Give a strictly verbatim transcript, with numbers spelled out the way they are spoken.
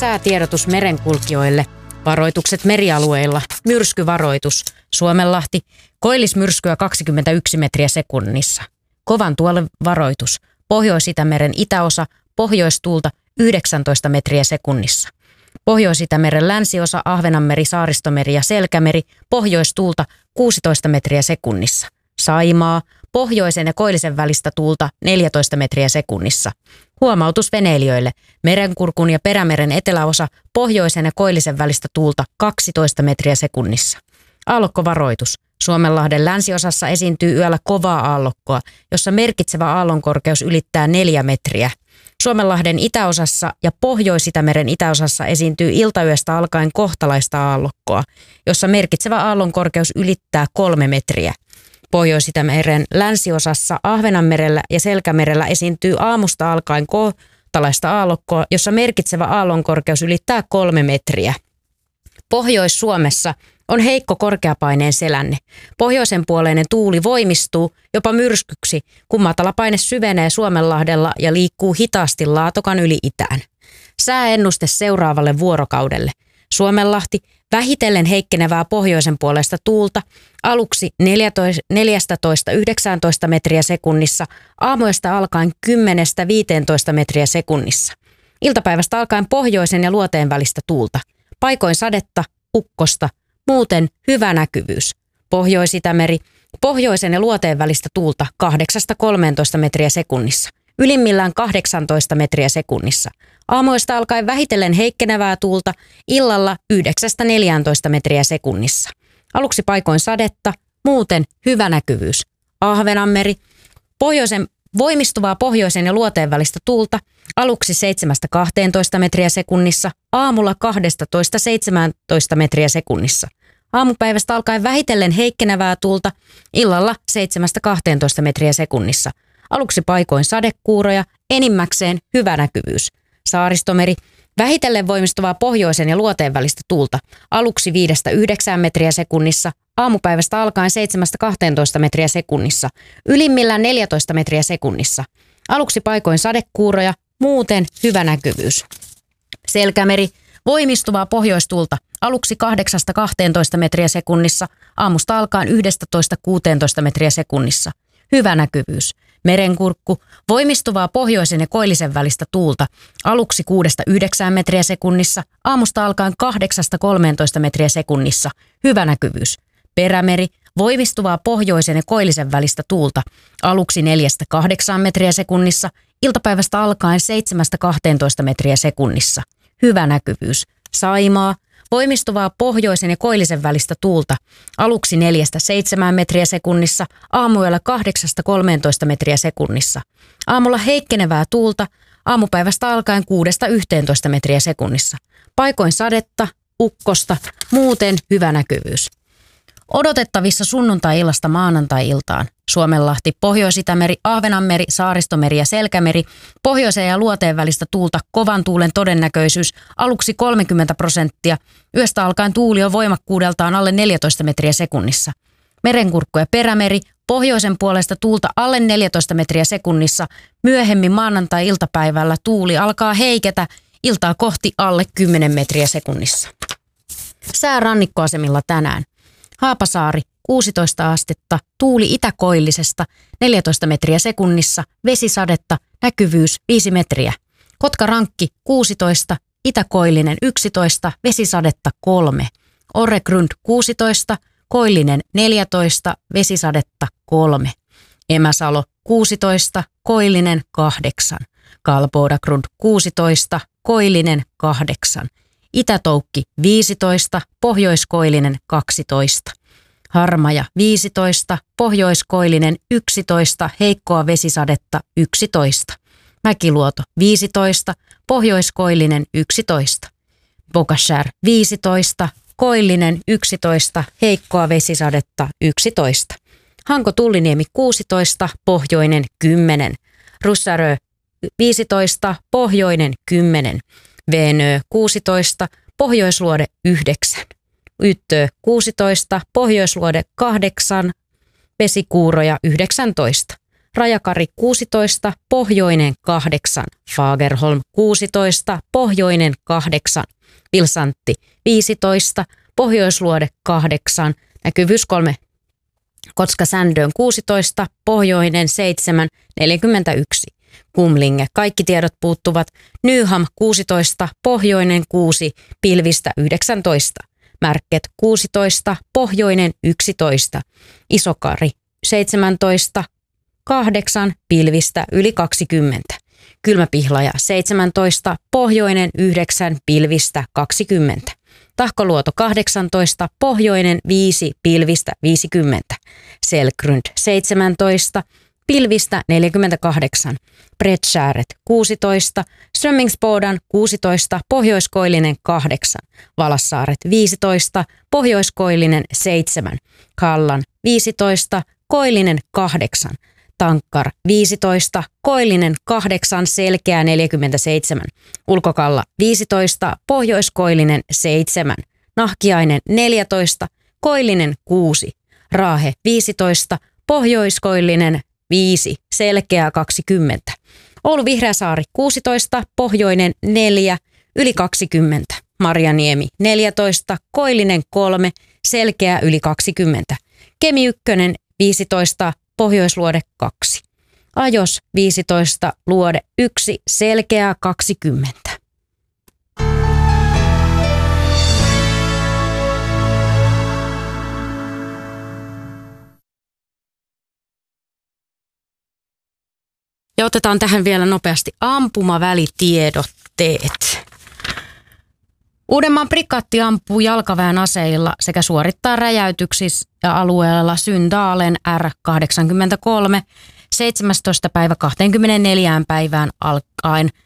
Säätiedotus merenkulkijoille. Varoitukset merialueilla. Myrskyvaroitus. Suomenlahti. Koillismyrskyä kaksikymmentäyksi metriä sekunnissa. Kovan tuolen varoitus. Pohjois-Itämeren itäosa. Pohjoistuulta yhdeksäntoista metriä sekunnissa. Pohjois-Itämeren länsiosa, Ahvenanmeri, Saaristomeri ja Selkämeri. Pohjoistuulta kuusitoista metriä sekunnissa. Saimaa. Pohjoisen ja koillisen välistä tuulta neljätoista metriä sekunnissa. Huomautus veneilijöille. Merenkurkun ja Perämeren eteläosa, pohjoisen ja koillisen välistä tuulta kaksitoista metriä sekunnissa. Aallokkovaroitus. Suomenlahden länsiosassa esiintyy yöllä kovaa aallokkoa, jossa merkitsevä aallonkorkeus ylittää neljä metriä. Suomenlahden itäosassa ja Pohjois-Itämeren itäosassa esiintyy iltayöstä alkaen kohtalaista aallokkoa, jossa merkitsevä aallonkorkeus ylittää kolme metriä. Pohjois-Itämeren länsiosassa, Ahvenanmerellä ja Selkämerellä esiintyy aamusta alkaen kohtalaista aallokkoa, jossa merkitsevä aallonkorkeus ylittää kolme metriä. Pohjois-Suomessa on heikko korkeapaineen selänne. Pohjoisen puoleinen tuuli voimistuu jopa myrskyksi, kun matalapaine syvenee Suomenlahdella ja liikkuu hitaasti Laatokan yli itään. Sääennuste seuraavalle vuorokaudelle. Suomenlahti, vähitellen heikkenevää pohjoisen puolesta tuulta, aluksi neljätoista yhdeksäntoista metriä sekunnissa, aamuista alkaen kymmenestä viiteentoista metriä sekunnissa. Iltapäivästä alkaen pohjoisen ja luoteen välistä tuulta, paikoin sadetta, ukkosta, muuten hyvä näkyvyys. Pohjois-Itämeri, pohjoisen ja luoteen välistä tuulta kahdeksasta kolmeentoista metriä sekunnissa, ylimmillään kahdeksantoista metriä sekunnissa. Aamuista alkaen vähitellen heikkenevää tuulta, illalla yhdeksästä neljääntoista metriä sekunnissa. Aluksi paikoin sadetta, muuten hyvä näkyvyys. Ahvenanmeri, pohjoisen, voimistuvaa pohjoisen ja luoteen välistä tuulta, aluksi seitsemästä kahteentoista metriä sekunnissa, aamulla kaksitoista seitsemäntoista metriä sekunnissa. Aamupäivästä alkaen vähitellen heikkenevää tuulta, illalla seitsemästä kahteentoista metriä sekunnissa. Aluksi paikoin sadekuuroja, enimmäkseen hyvä näkyvyys. Saaristomeri, vähitellen voimistuvaa pohjoisen ja luoteen välistä tuulta, aluksi viidestä yhdeksään metriä sekunnissa, aamupäivästä alkaen seitsemästä kahteentoista metriä sekunnissa, ylimmillään neljätoista metriä sekunnissa. Aluksi paikoin sadekuuroja, muuten hyvä näkyvyys. Selkämeri, voimistuvaa pohjoistuulta, aluksi kahdeksasta kahteentoista metriä sekunnissa, aamusta alkaen yhdestätoista kuuteentoista metriä sekunnissa. Hyvä näkyvyys. Merenkurkku, voimistuvaa pohjoisen ja koillisen välistä tuulta, aluksi kuudesta yhdeksään metriä sekunnissa, aamusta alkaen kahdeksasta kolmeentoista metriä sekunnissa. Hyvä näkyvyys. Perämeri, voimistuvaa pohjoisen ja koillisen välistä tuulta, aluksi neljästä kahdeksaan metriä sekunnissa, iltapäivästä alkaen seitsemästä kahteentoista metriä sekunnissa. Hyvä näkyvyys. Saimaa, voimistuvaa pohjoisen ja koillisen välistä tuulta, aluksi neljästä seitsemään metriä sekunnissa, aamuyöllä kahdeksasta kolmeentoista metriä sekunnissa. Aamulla heikkenevää tuulta, aamupäivästä alkaen kuudesta yhteentoista metriä sekunnissa. Paikoin sadetta, ukkosta, muuten hyvä näkyvyys. Odotettavissa sunnuntai-illasta maanantai-iltaan. Suomenlahti, Pohjois-Itämeri, Ahvenanmeri, Saaristomeri ja Selkämeri, pohjoisen ja luoteen välistä tuulta, kovan tuulen todennäköisyys, aluksi kolmekymmentä prosenttia, yöstä alkaen tuuli on voimakkuudeltaan alle neljätoista metriä sekunnissa. Merenkurkku ja Perämeri, pohjoisen puolesta tuulta alle neljätoista metriä sekunnissa, myöhemmin maanantai-iltapäivällä tuuli alkaa heiketä, iltaa kohti alle kymmenen metriä sekunnissa. Sää rannikkoasemilla tänään. Haapasaari, kuusitoista astetta, tuuli itäkoillisesta, neljätoista metriä sekunnissa, vesisadetta, näkyvyys viisi metriä. Kotkarankki, kuusitoista, itäkoillinen yksitoista, vesisadetta kolme. Orregrund, kuusitoista, koillinen neljätoista, vesisadetta kolme. Emäsalo, kuusitoista, koillinen kahdeksan. Kalbodagrund, kuusitoista, koillinen kahdeksan. Itätoukki viisitoista, pohjoiskoillinen kaksitoista. Harmaja viisitoista, pohjoiskoillinen yksitoista, heikkoa vesisadetta yksitoista. Mäkiluoto viisitoista, pohjoiskoillinen yksitoista. Bokashär viisitoista, koillinen yksitoista, heikkoa vesisadetta yksitoista. Hanko Tulliniemi kuusitoista, pohjoinen kymmenen. Russarö viisitoista, pohjoinen kymmenen. Veenö kuusitoista, pohjoisluode yhdeksän. Yttö kuusitoista, pohjoisluode kahdeksan, vesikuuroja yhdeksäntoista. Rajakari kuusitoista, Pohjoinen kahdeksan, Fagerholm kuusitoista, Pohjoinen kahdeksan, Vilsantti viisitoista, Pohjoisluode kahdeksan, näkyvyys kolme, Kotka-Sändön kuusitoista, Pohjoinen seitsemän, neljäkymmentäyksi, Kumlinge, kaikki tiedot puuttuvat, Nyham kuusitoista, Pohjoinen kuusi, pilvistä yhdeksäntoista, Märket kuusitoista, Pohjoinen yksitoista, Isokari seitsemäntoista, kahdeksan, pilvistä yli kaksikymmentä, Kylmäpihlaja seitsemäntoista, Pohjoinen yhdeksän, pilvistä kaksikymmentä, Tahkoluoto kahdeksantoista, Pohjoinen viisi, pilvistä viisikymmentä, Selkrund seitsemäntoista, pilvistä neljäkymmentäkahdeksan, Bredskääret kuusitoista, Strömmingsbodan kuusitoista, Pohjoiskoillinen kahdeksan, Valassaaret viisitoista, Pohjoiskoillinen seitsemän, Kallan viisitoista, Koillinen kahdeksan, Tankkar viisitoista, Koillinen kahdeksan, Selkeä neljäkymmentäseitsemän, Ulkokalla viisitoista, Pohjoiskoillinen seitsemän, Nahkiainen neljätoista, Koillinen kuusi, Raahe viisitoista, Pohjoiskoillinen viisi, Selkeä kaksikymmentä, Oulu Vihreäsaari kuusitoista, Pohjoinen neljä, yli kaksikymmentä, Marjaniemi neljätoista, Koillinen kolme, Selkeä yli kaksikymmentä, Kemi ykkönen viisitoista, Pohjoisluode kaksi, Ajos viisitoista, Luode yksi, Selkeä kaksikymmentä. Ja otetaan tähän vielä nopeasti ampumavälitiedotteet. Uudenmaan prikaatti ampuu jalkaväen aseilla sekä suorittaa räjäytyksissä alueella Syndaalen R kahdeksankymmentäkolme seitsemästoista päivä kaksikymmentäneljä päivään alkaen